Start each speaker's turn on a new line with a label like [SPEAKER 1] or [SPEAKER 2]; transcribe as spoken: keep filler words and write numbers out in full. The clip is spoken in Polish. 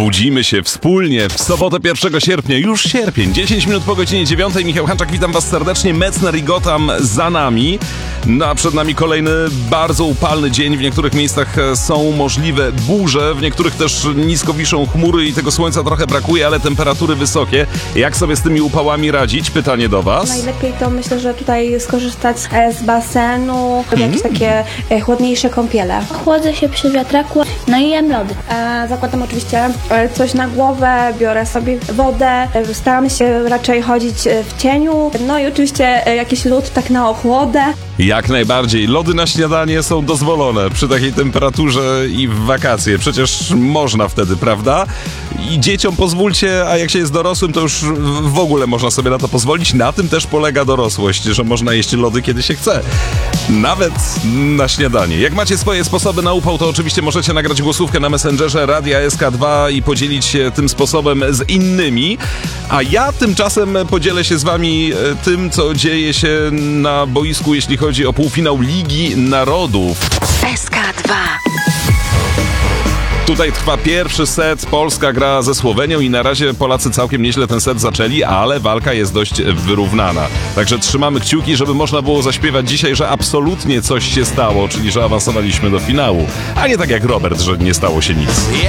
[SPEAKER 1] Budzimy się wspólnie w sobotę pierwszego sierpnia, już sierpień, dziesięć minut po godzinie dziewiątej. Michał Hanczak, witam was serdecznie. Metzner i Gotham za nami. No a przed nami kolejny bardzo upalny dzień. W niektórych miejscach są możliwe burze, w niektórych też nisko wiszą chmury i tego słońca trochę brakuje, ale temperatury wysokie. Jak sobie z tymi upałami radzić? Pytanie do was.
[SPEAKER 2] Najlepiej to myślę, że tutaj skorzystać z basenu,
[SPEAKER 1] Hmm.
[SPEAKER 2] jakieś takie e, chłodniejsze kąpiele.
[SPEAKER 3] Chłodzę się przy wiatraku, no i jem lody.
[SPEAKER 2] E, zakładam oczywiście e, coś na głowę, biorę sobie wodę, e, staram się raczej chodzić e, w cieniu, no i oczywiście e, jakiś lód tak na ochłodę.
[SPEAKER 1] Jak najbardziej. Lody na śniadanie są dozwolone przy takiej temperaturze i w wakacje. Przecież można wtedy, prawda? I dzieciom pozwólcie, a jak się jest dorosłym, to już w ogóle można sobie na to pozwolić. Na tym też polega dorosłość, że można jeść lody, kiedy się chce. Nawet na śniadanie. Jak macie swoje sposoby na upał, to oczywiście możecie nagrać głosówkę na Messengerze Radia S K dwa i podzielić się tym sposobem z innymi. A ja tymczasem podzielę się z wami tym, co dzieje się na boisku, jeśli chodzi o półfinał Ligi Narodów.
[SPEAKER 4] S K dwa.
[SPEAKER 1] Tutaj trwa pierwszy set, Polska gra ze Słowenią i na razie Polacy całkiem nieźle ten set zaczęli, ale walka jest dość wyrównana. Także trzymamy kciuki, żeby można było zaśpiewać dzisiaj, że absolutnie coś się stało, czyli że awansowaliśmy do finału, a nie tak jak Robert, że nie stało się nic.